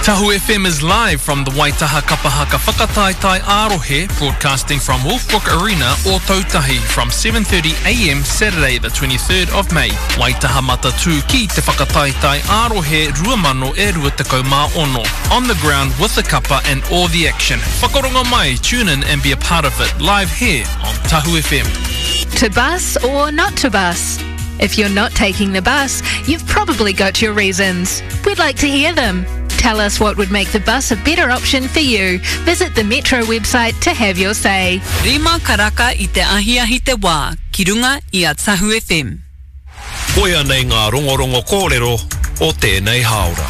Tahu FM is live from the Waitaha Kapahaka Whakataitai Arohe, broadcasting from Wolfbrook Arena or Tautahi from 7:30am Saturday the 23rd of May. Waitaha Matatu ki te Whakataitai Arohe Ruamano e Ruatakau Mā Ono. On the ground with the kapa and all the action. Whakaronga mai, tune in and be a part of it live here on Tahu FM. To bus or not to bus? If you're not taking the bus, you've probably got your reasons. We'd like to hear them. Tell us what would make the bus a better option for you. Visit the Metro website to have your say. Rima karaka I te ahiahi te wā, ki runga I a Tahu FM. Koia nei ngā rongorongo kōrero o tēnei haora.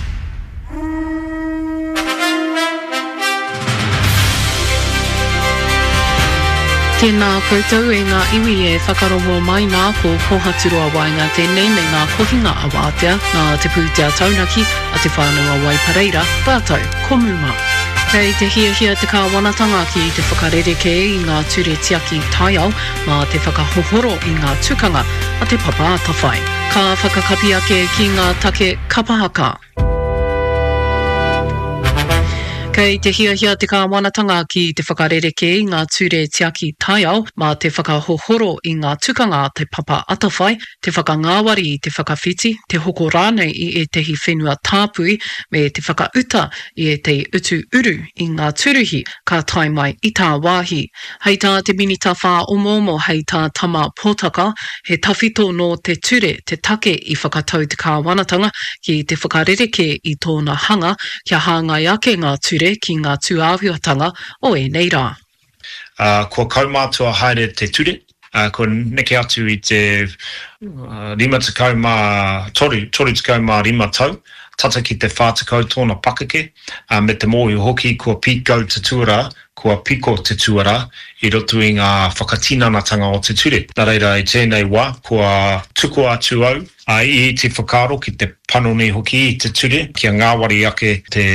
Tēnā koutou e ngā iwi e whakarongo mai nā ko pohaturua wainga tēnei nei ngā kohinga a wātea nā te pūtea taunaki a te whānua Waipareira, tātou, komuma. Kei te hiahia te kāwanatanga ki te whakarereke I ngā ture tiaki taiao mā te whakahohoro I ngā tukanga a te papa atawhai. Ka whakakapi ake ki ngā take kapahaka. Kei te hiahia te kāwanatanga ki te whakarereke I ngā ture tiaki taiao mā te whakahohoro I ngā tukanga te papa atawhai, te whakangāwari I te whakawhiti, te hoko rānei I e tehi whenua tāpui me te whakauta I e te utu uru I ngā turuhi ka tai mai I tā wāhi. Hei tā te minita whā omomo hei tā tama pōtaka, he tawhito no te ture te take I whakatau te kāwanatanga ki te whakarereke I tōna hanga kia hāngai ake ngā ture ki ngā tūāhuatanga o e nei rā. Kua kaumātua haere te ture, ko neke atu I te 5 tau, tata ki te whātakau tōna pakake, me te mōhi hoki kua piko te tuara, kua piko te tuara, I roto I ngā whakatinanatanga o te ture. Nā reira I tēnei wā, kua tuku atu au, I te whakaro ki te panoni hoki I te ture, kia ngāwari ake te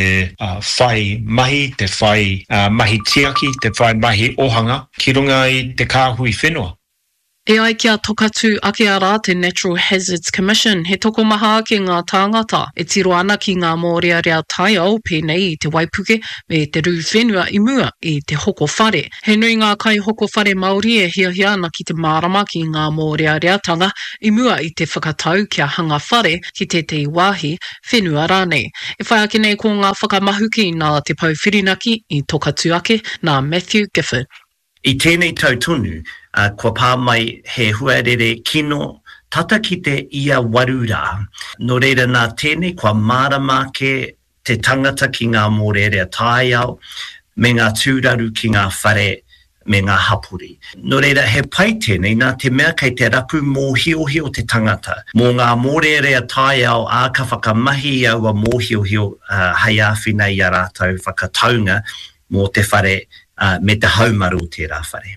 whai mahi, te whai mahi tiaki, te whai mahi ohanga, ki runga I te kāhui whenua. E ai kia tokatu ake ara te Natural Hazards Commission, he toko maha ake ngā tāngata, e tiro ana ki ngā mōrearea taiao pēnei I te Waipuke me te rū whenua I mua I te hoko whare. He nui ngā kai hoko whare Māori e hiahia ana ki te mārama ki ngā mōreareatanga I mua I te whakatau kia hanga whare ki te wāhi whenua rānei. E whai ake nei ko ngā whakamahuki nā te pauwhirinaki I tokatu ake nā Matthew Gifford. I tēnei tautunu, kua pā mai he huarere kino tata ki te ia warura. No reira nā tēnei kua mārama ke te tangata ki ngā mōrearea tāiao, me ngā tūraru ki ngā whare, me ngā hapuri. No reira he pai tēnei nā te mea kei te rapu mōhiohio te tangata. Mō ngā mōrearea tāiao a ka whakamahi au a mōhiohio hei āwhina I a rātau whakataunga mō te whare me te haumaru te rā whare.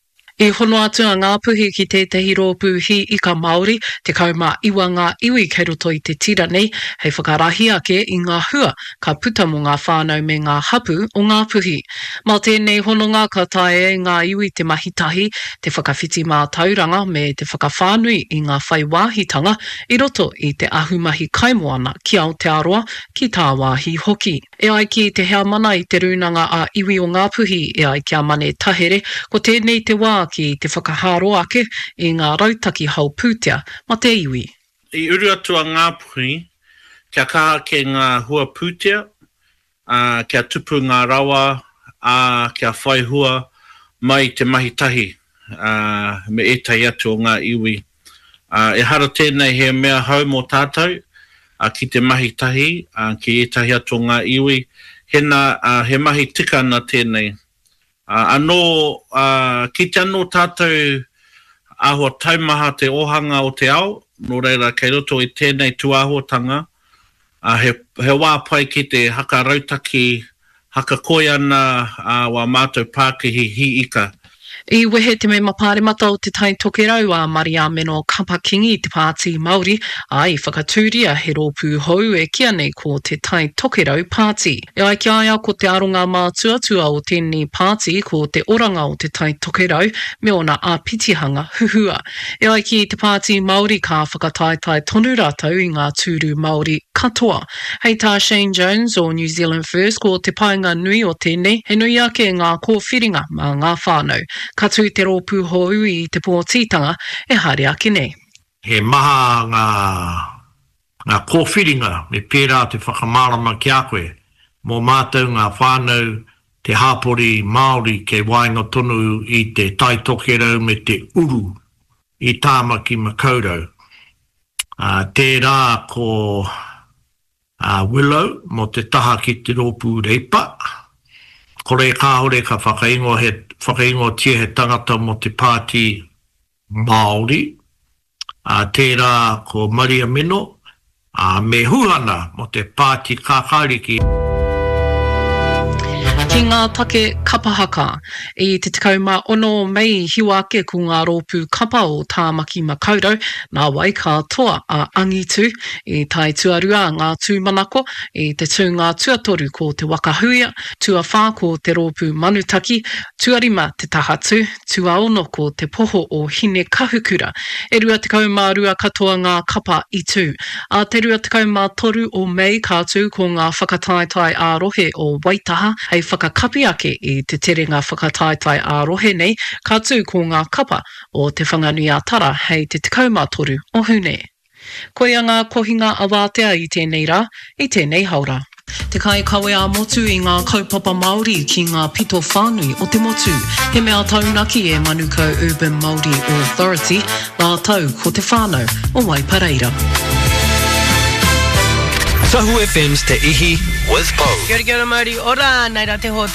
I hono atu a ngā puhi ki tētahi rōpū hi ika Māori, te kaumā iwa ngā iwi kei roto I te tira nei, hei whakarahi ake I ngā hua, ka puta mo ngā whānau me ngā hapu o ngā puhi. Mā tēnei hononga ka tae ngā iwi te mahitahi, te whakawhiti mā tauranga me te whakawhānui I ngā whai wāhitanga, I roto I te ahumahi kaimoana ki Aotearoa ki tā wāhi hoki. E ai ki te hea mana I te runanga a iwi o ngā puhi, e ai kia mane tahere, ko tēnei te wā ki te whakaharo ake I ngā rautaki hau pūtea ma te iwi. I uru atua ngā puhi, kia kaha ke ngā hua pūtea, kia tupu ngā rawa, kia whai hua mai te mahitahi, me etai atu o ngā iwi. E hara tēnei he mea hau mō tātou, ki te mahitahi, ki etahi atu o ngā iwi, he mahi tika na tēnei. Anō, ki te anō tātou āhua taumaha te ohanga o te ao, no reira kei roto I tēnei tuāhuatanga, he wā pai ki te haka rautaki, haka koi ana wa mātou Pākihi hi ika. I wehe te me mapāremata o te tai tokerau a Maria Meno Kapakingi te Pāti Māori, ai whakatūria he rōpū hou e kia nei ko te tai tokerau Pāti. E ai ki aia ko te aronga mātuatua o tēnei Pāti ko te oranga o te tai tokerau me ona a pitihanga huhua. E ai ki te Pāti Māori ka whakataitai tonu rātou I ngā tūru Māori katoa. Hei tā Shane Jones o New Zealand First, ko te painga nui o tēnei, he nui ake ngā kōwhiringa mā ngā whānau. Katu te rōpū hou I te pōtitanga, e haere ake nei. He maha ngā kōwhiringa me pērā te whakamārama ki a koe, mō mātou ngā whānau te hāpori Māori kei wainga tonu I te taitokerau me te uru I tāmaki makaurau. Tērā ko Willow mo te taha ki te rōpū reipa. Kore kāhore ka whakaingo tia he tangata mo te pāti Māori. Tērā ko Maria Mino. Me huana mo te pāti kākāriki. Ki ngā take kapahaka, I te 16 Mei hiwa ake ko ngā rōpū kapa o Tāmaki Makaurau, nā wai katoa a Angitu, I tai tuarua ngā tūmanako, I te tū ngā tuatoru ko te wakahuia, tuawhā ko te rōpū manutaki, tuarima te tahatu, tuaono ko te poho o hine kahukura, e rua 12 katoa ngā kapa I tū. A te rua 13 o Mei kātū ko ngā whakataetai ārohe o Waitaha, hei whakakapi ake I te terenga whakataetai ārohe nei, kātū ko ngā kapa o te whanganui a tara hei te 13 o Hune. Koia ngā kohinga awātea I tēnei rā, I tēnei haura. Te kai kawe a motu I ngā kaupapa Māori ki ngā pito whānui o te motu. He mea taunaki e Manuka Urban Māori Authority, nā tau ko te whānau o Waipareira. Tahu FM's Te Ihi with Pau. Kia ora Māori, ora, nei rā te ho